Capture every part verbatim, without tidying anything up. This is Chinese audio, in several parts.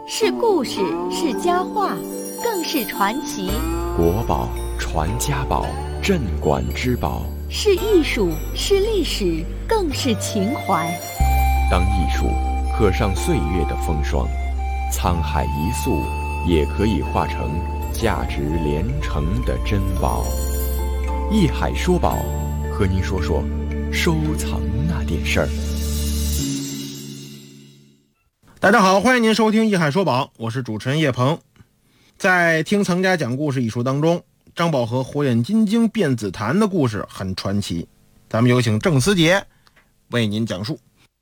是故事，是佳话，更是传奇。 国宝、传家宝、镇馆之宝， 是艺术，是历史，更是情怀。 当艺术刻上岁月的风霜，沧海一粟也可以化成价值连城的珍宝。艺海说宝，和您说说收藏那点事儿。 大家好，欢迎您收听艺海说宝，我是主持人叶鹏。在听藏家讲故事一书当中，张宝和火眼金睛变紫檀的故事很传奇，咱们有请郑思杰为您讲述。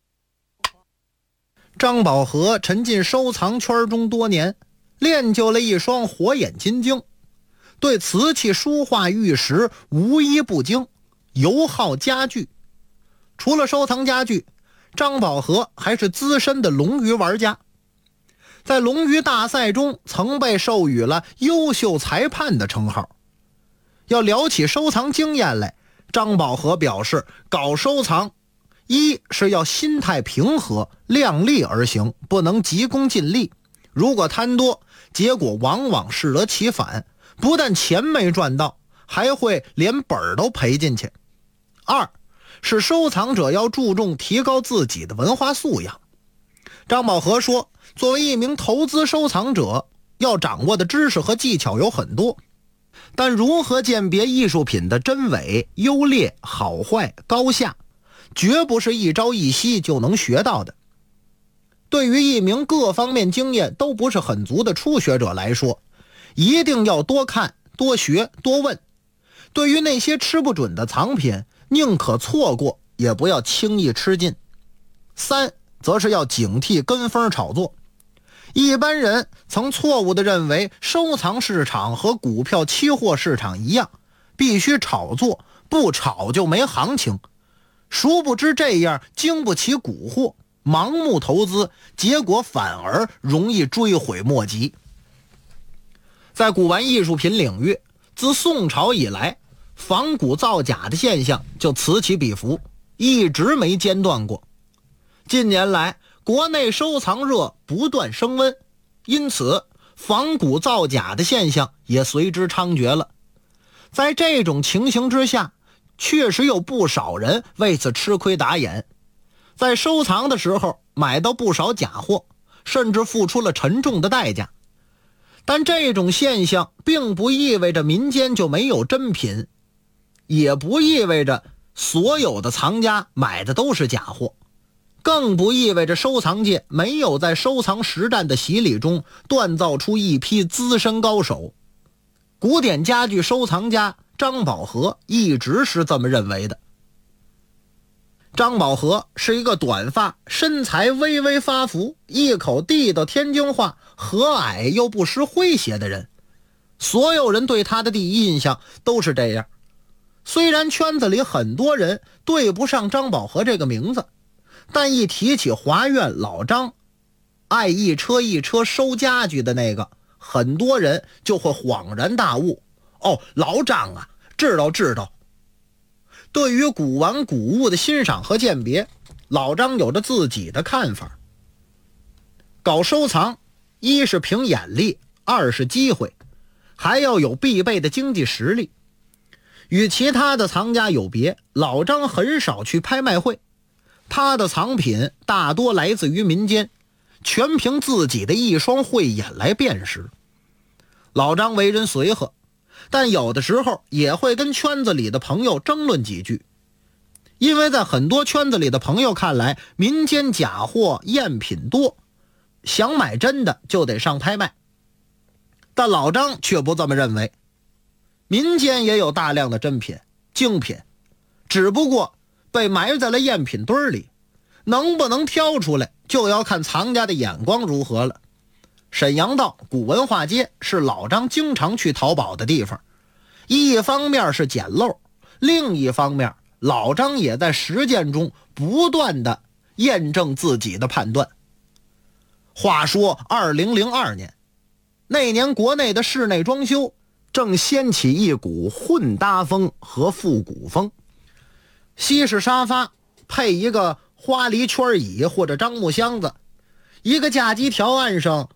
张宝和沉浸收藏圈中多年，练就了一双火眼金睛，对瓷器、书画、玉石无一不精，尤好家具。除了收藏家具，张宝和还是资深的龙鱼玩家，在龙鱼大赛中曾被授予了优秀裁判的称号。要聊起收藏经验来，张宝和表示，搞收藏一是要心态平和，量力而行，不能急功近利，如果贪多，结果往往适得其反，不但钱没赚到，还会连本儿都赔进去。二是收藏者要注重提高自己的文化素养。张宝和说，作为一名投资收藏者，要掌握的知识和技巧有很多，但如何鉴别艺术品的真伪、优劣、好坏、高下，绝不是一朝一夕就能学到的。对于一名各方面经验都不是很足的初学者来说，一定要多看、多学、多问。对于那些吃不准的藏品，宁可错过，也不要轻易吃进。三，则是要警惕跟风炒作。一般人曾错误地认为收藏市场和股票期货市场一样，必须炒作，不炒就没行情。殊不知这样经不起蛊惑，盲目投资，结果反而容易追悔莫及。在古玩艺术品领域，自宋朝以来，仿古造假的现象就此起彼伏，一直没间断过。近年来，国内收藏热不断升温，因此仿古造假的现象也随之猖獗了。在这种情形之下，确实有不少人为此吃亏打眼，在收藏的时候买到不少假货，甚至付出了沉重的代价。但这种现象并不意味着民间就没有真品，也不意味着所有的藏家买的都是假货，更不意味着收藏界没有在收藏实战的洗礼中锻造出一批资深高手。古典家具收藏家张宝和一直是这么认为的。张宝和是一个短发、身材微微发福、一口地道天津话、和蔼又不失诙谐的人，所有人对他的第一印象都是这样。虽然圈子里很多人对不上张宝和这个名字，但一提起华苑老张，爱一车一车收家具的那个，很多人就会恍然大悟，哦，老张啊，知道知道。对于古玩古物的欣赏和鉴别，老张有着自己的看法。搞收藏，一是凭眼力，二是机会，还要有必备的经济实力。与其他的藏家有别，老张很少去拍卖会，他的藏品大多来自于民间，全凭自己的一双慧眼来辨识。老张为人随和，但有的时候也会跟圈子里的朋友争论几句，因为在很多圈子里的朋友看来，民间假货赝品多，想买真的就得上拍卖。但老张却不这么认为，民间也有大量的真品、精品，只不过被埋在了赝品堆里，能不能挑出来，就要看藏家的眼光如何了。沈阳道古文化街是老张经常去淘宝的地方，一方面是捡漏，另一方面老张也在实践中不断的验证自己的判断。话说二零零二年，那年国内的室内装修正掀起一股混搭风和复古风，西式沙发配一个花梨圈椅或者樟木箱子，一个架机条案上